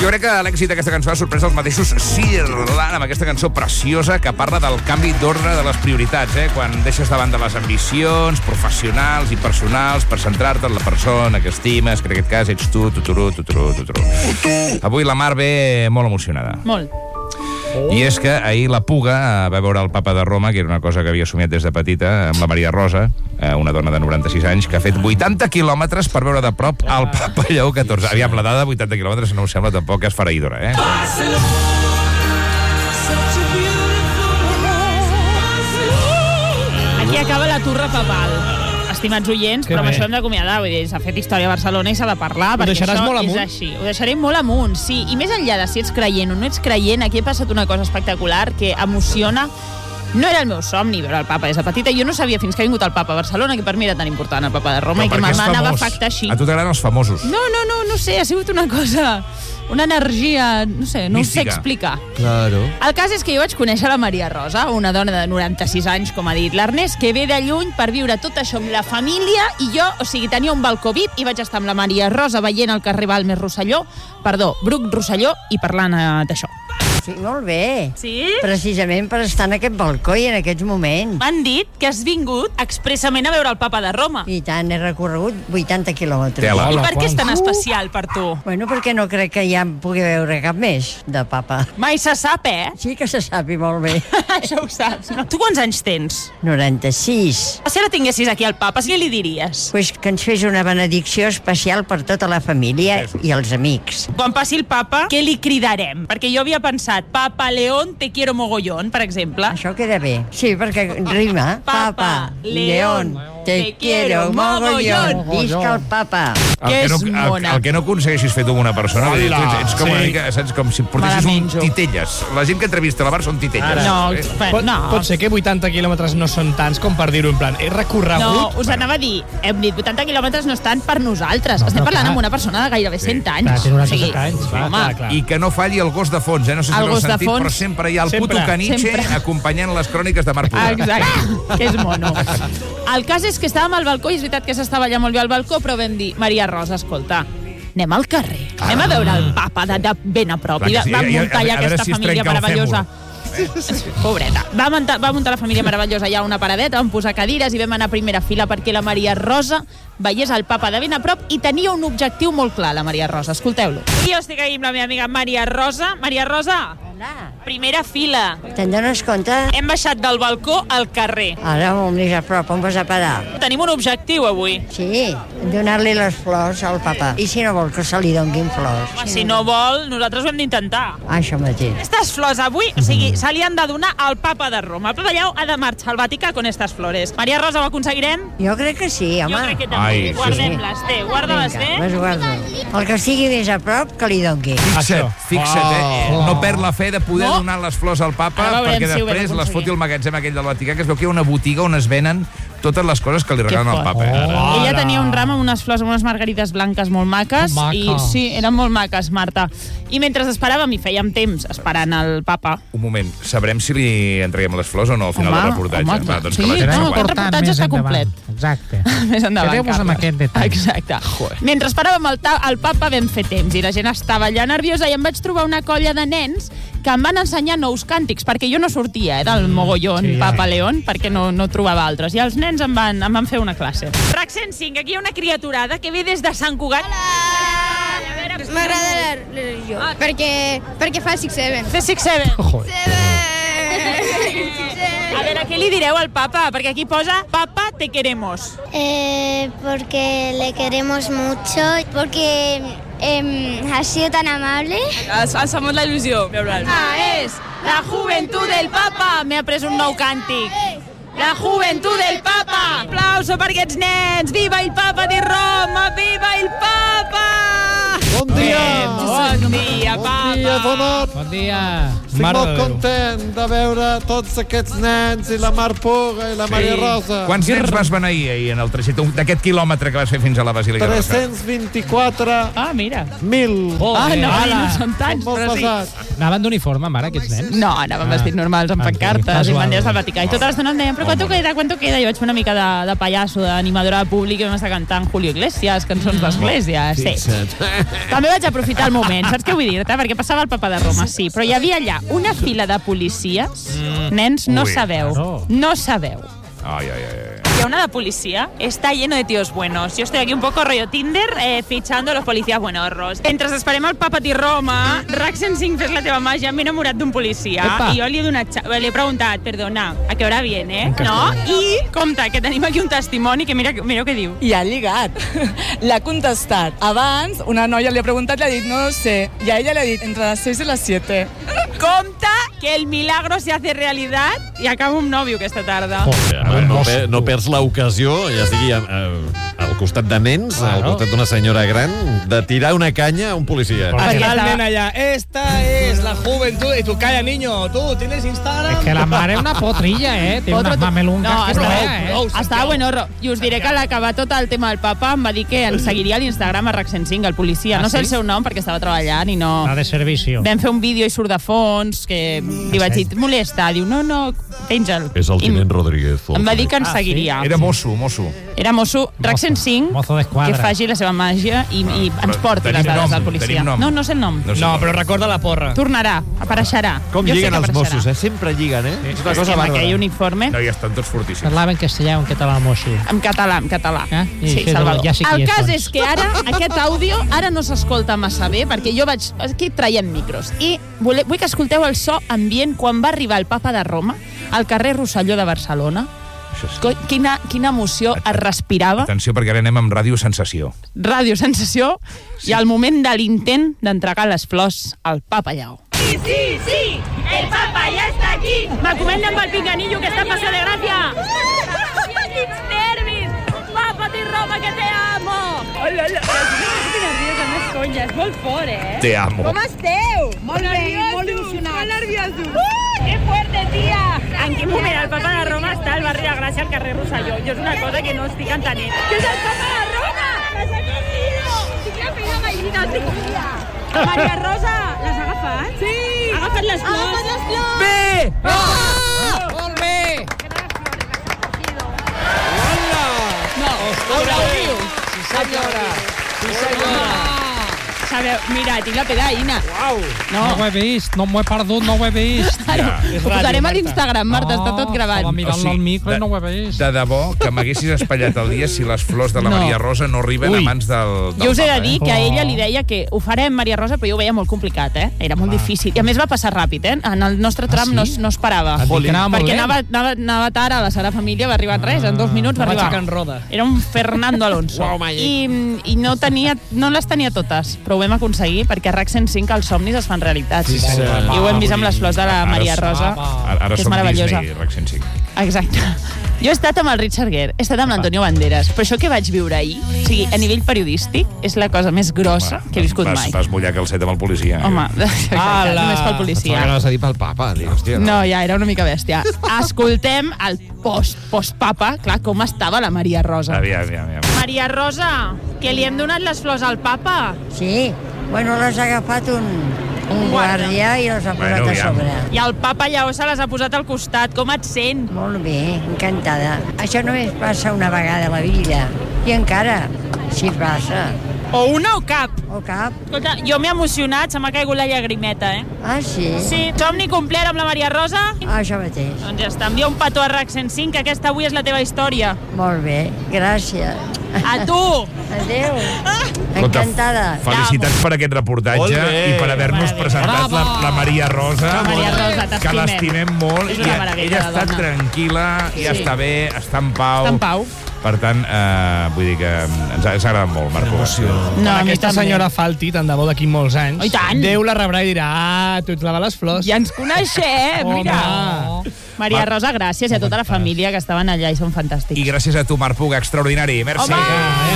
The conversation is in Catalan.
Jo crec que l'èxit d'aquesta cançó ha sorprès els mateixos Sirlan amb aquesta cançó preciosa que parla del canvi d'ordre de les prioritats, quan deixes davant de les ambicions professionals i personals per centrar-te en la persona que estimes, que en aquest cas ets tu. Avui la Mar ve molt emocionada. Molt. I és que ahir la Puga va veure el Papa de Roma, que era una cosa que havia somiat des de petita, amb la Maria Rosa, una dona de 96 anys, que ha fet 80 quilòmetres per veure de prop el Papa Lleó XIV. Aviam, la dada de 80 quilòmetres no us sembla tampoc esfereïdora, Aquí acaba la turra papal. Estimats oients, però amb això hem d'acomiadar. Vull dir, s'ha fet història a Barcelona i s'ha de parlar, perquè això és així. Ho deixaré molt amunt, sí. I més enllà de si ets creient o no ets creient, aquí ha passat una cosa espectacular que emociona. No era el meu somni veure el Papa des de petita. Jo no sabia fins que ha vingut el Papa a Barcelona, que per mi era tan important el Papa de Roma, i que m'anava a afectar així. A tu t'agraden els famosos? No sé, ha sigut una cosa... Una energia, no sé, no ho sé explicar. Claro. El cas és que jo vaig conèixer la Maria Rosa, una dona de 96 anys, com ha dit l'Ernest, que ve de lluny per viure tot això amb la família, i jo, o sigui, tenia un balcó VIP i vaig estar amb la Maria Rosa veient el carrer Bruc Rosselló, i parlant d'això. Sí, molt bé. Sí? Precisament per estar en aquest balcó i en aquests moments. M'han dit que has vingut expressament a veure el Papa de Roma. I tant, he recorregut 80 quilòmetres. Tela. I per què és tan especial per tu? Bueno, perquè no crec que ja en pugui veure cap més de Papa. Mai se sap, Sí que se sapi molt bé. Això ho saps, no? Tu quants anys tens? 96. Si ara tinguessis aquí el Papa, què li diries? Pues que ens fes una benedicció especial per tota la família i els amics. Quan passi el Papa, què li cridarem? Perquè jo havia pensat Papa León, te quiero mogollón, per exemple. Això queda bé. Sí, perquè rima. Papa León, te quiero mogollón. Visca el Papa. El que no aconsegueixis fer tu amb una persona, ets com una mica, saps, com si portessis un titelles. La gent que entrevista a la bar són titelles. Pot ser que 80 quilòmetres no són tants com per dir-ho en plan, he recorregut... No, us anava a dir, hem dit 80 quilòmetres no estan per nosaltres. Estem parlant amb una persona de gairebé 100 anys. Té 97 anys. Clar. I que no falli el gos de fons, no sé si l'heu sentit, però sempre hi ha el puto caniche acompanyant les cròniques de Marc Puga. Exacte, que és mono. El cas és que estàvem al balcó, i és veritat que s'estava allà molt bé al balcó, però vam dir, Maria Rosa, escolta, anem al carrer, anem a veure el Papa de ben a prop, i vam muntar allà aquesta família meravellosa. Pobreta. Va muntar la família meravellosa allà a una paradeta, vam posar cadires i vam anar a primera fila perquè la Maria Rosa veiés el Papa de ben a prop, i tenia un objectiu molt clar, la Maria Rosa. Escolteu-lo. Jo estic aquí amb la meva amiga Maria Rosa. Maria Rosa, primera fila. Te'n dones compte? Hem baixat del balcó al carrer. Ara més a prop, on vas a parar? Tenim un objectiu avui. Sí, donar-li les flors al Papa. I si no vol que se li donguin flors? Si no vol, nosaltres ho hem d'intentar. Això mateix. Aquestes flors avui, o sigui, se li han de donar al Papa de Roma. El Papa Lleó ha de marxar al Vaticà con estas flores. Maria Rosa, ho aconseguirem? Jo crec que sí, home. Jo crec que també. Guardem-les, guarda-les bé. Les guardo. El que estigui més a prop, que li dongui. Fixa't, no perd la fe de poder donar les flors al Papa, perquè després les foti al magatzem aquell del Vaticà, que es veu que hi ha una botiga on es venen totes les coses que li regalen al Papa. Ella tenia un ram amb unes flors, amb unes margarites blanques molt maques, i sí, eren molt maques, Marta. I mentre esperàvem, i fèiem temps esperant el Papa... Un moment, sabrem si li entreguem les flors o no al final del reportatge? Sí, el reportatge està complet. Exacte. Més endavant, quedeu-vos amb aquest detall. Exacte. Mentre esperàvem el Papa vam fer temps, i la gent estava allà nerviosa, i em vaig trobar una colla de nens que em van ensenyar nous càntics, perquè jo no sortia del mogollón Papa León, perquè no trobava altres. I els nens em van fer una classe. RAC 105, aquí hi ha una criaturada que ve des de Sant Cugat. M'agrada la religió, perquè fa 6-7. Fer 6-7. A veure, què li direu al Papa? Perquè aquí posa, Papa, te queremos. Porque le queremos mucho, porque ha sido tan amable. Alçamos la il·lusió. És la juventud del Papa. M'he après un nou càntic. La juventud del Papa. Aplauso per aquests nens. Viva el Papa de Roma. Viva el Papa. Bon dia! Bon dia, Papa! Bon dia, Donat! Bon dia! Estic molt content de veure tots aquests nens i la Mar Puga i la Maria Rosa. Quants nens vas beneir ahir en el trajecte d'aquest quilòmetre que vas fer fins a la Basílica de Rosca? 324. Ah, mira. 1.000. No són tants, però sí. Anaven d'uniforme, mare, aquests nens? No, anaven vestits normals, amb pancartes i banderes del Vaticà. I totes les dones em deien, però quanto queda? Jo vaig fer una mica de pallasso, d'animadora de públic, i vam estar cantant Julio Iglesias, cançons d'església. Sí. També vaig aprofitar el moment. saps què vull dir-te? Perquè passava el Papa de Roma, sí, però hi havia allà una fila de policies. Nens, no sabeu. No sabeu. Ai. Hi ha una de policía, está lleno de tíos buenos. Yo estoy aquí un poco rollo Tinder, fichando a los policías buenorros. Mentre esperem el Papa i Roma, RAC 105 fes la teva màgia, m'he enamorat d'un policia. Epa. I jo li he preguntat, perdona, ¿a qué hora viene? No? I, compte, que tenim aquí un testimoni que mira què diu. I ha lligat. L'ha contestat. Abans, una noia li ha preguntat, li ha dit, no sé. I a ella li ha dit, entre les 6 i les 7. Compte que el milagro se hace realidad i acabo un nòvio aquesta tarda. No perds l'ocasió, ja sigui al costat de nens, al costat d'una senyora gran, de tirar una canya a un policia. Perquè el nen allà, esta es la juventud, y tu calla, niño, tú tienes Instagram. Es que la mare es una potrilla, Tiene unas mamelungas. No, estava buenorro. I us diré que a l'acabar tot el tema del Papa em va dir que ens seguiria a l'Instagram a RAC 105, el policia. No sé el seu nom perquè estava treballant i no... La de servicio. Vam fer un vídeo i surt de fons que li vaig dir, molesta. Diu, no, penja'l. És el tinent Rodríguez. Em va dir que ens seguiria. Era mosso. Era mosso. RAC 105, que faci la seva màgia i ens porti les dades del policia. No sé el nom. No, però recorda la porra. Tornarà, apareixerà. Com lliguen els Mossos, Sempre lliguen, És una cosa bàrbara. Aquell uniforme. No, ja estan tots fortíssims. Parlava en castellà o en català, mosso? En català. Sí, Salvador. El cas és que ara, aquest àudio, ara no s'escolta massa bé, perquè jo vaig aquí traient micros. I vull que escolteu el so ambient quan va arribar el Papa de Roma al carrer Rosselló de Barcelona. Quina emoció es respirava. Atenció, perquè ara anem amb Ràdio Sensació. Ràdio Sensació i al moment de l'intent d'entregar les flors al Papa Lleó. Sí, el Papa ja està aquí. M'acomenden pel pinganillo que està a Paseo de Gracia. Quins nervis. Papa de Roma, que te amo. Hola. És molt fort, Te amo. Com esteu? Molt bé, molt il·lusionat. Molt nerviosos. Que fuerte, tia. En quin moment el Papa de Roma està al barri de Gràcia, al carrer Rosselló? Jo és una cosa que no estic entenent. Que és el Papa de Roma! L'has aconseguido! Tinc la pell de gallina, Maria Rosa, l'has agafat? Sí! Ha agafat les flors? Ha agafat les flors! Bé! Molt bé! No, ostres! Sí, senyora! Sabeu, mira, tinc la pedallina. Uau! No ho he vist, no m'ho he perdut, no ho he vist. Ho posarem a l'Instagram, Marta, està tot gravat. Estava mirant el micro i no ho he vist. De debò, que m'haguessis espatllat el dia si les flors de la Maria Rosa no arriben a mans del Papa. Jo us he de dir que a ella li deia que ho farem, Maria Rosa, però jo ho veia molt complicat, Era molt difícil. I a més va passar ràpid, En el nostre tram no es parava. Perquè anava tard a la Sagrada Família, va arribar res, en 2 minuts va arribar. Era un Fernando Alonso. I no les tenia totes, però ho vam aconseguir perquè a RAC 105 els somnis es fan realitat. Sí, I ho hem vist amb les flors de la Maria Rosa, que és meravellosa. Disney, RAC 105. Exacte. Jo he estat amb el Richard Gere, he estat amb l'Antonio Banderas, però això que vaig viure ahir, o sigui, a nivell periodístic, és la cosa més grossa que he viscut mai. Vas mullar calcet amb el policia. Home, exacte, només pel policia. No vas a dir pel Papa, hòstia. No, ja era una mica bèstia. Escoltem el post-papa, clar, com estava la Maria Rosa. Aviam. Maria Rosa, que li hem donat les flors al Papa? Sí, bueno, les ha agafat un guàrdia i les ha posat a sobre. I el Papa Lleó se les ha posat al costat. Com et sent? Molt bé, encantada. Això només passa una vegada a la vida. I encara, si passa. O una o cap. O cap. Escolta, jo m'he emocionat, se m'ha caigut la llagrimeta, Ah, sí? Sí. Somni complert amb la Maria Rosa? Això mateix. Doncs ja està. Envia un petó a RAC 105, que aquesta avui és la teva història. Molt bé, gràcies. A tu! Adéu. Encantada. Felicitats per aquest reportatge i per haver-nos presentat la Maria Rosa. Maria Rosa, t'estimem. Que l'estimem molt. És una meravella, ella està tranquil·la, ja està bé, està en pau. Està en pau. Per tant, vull dir que ens ha agradat molt, Marco. No, aquesta senyora falti, tant de bo d'aquí molts anys, i tant. Déu la rebrà i dirà, tu ets la de les flors. Ja ens coneixem, mira. Maria Rosa, gràcies, i a tota la família que estaven allà i són fantàstics. I gràcies a tu, Marc Puga, extraordinari. Merci. Home!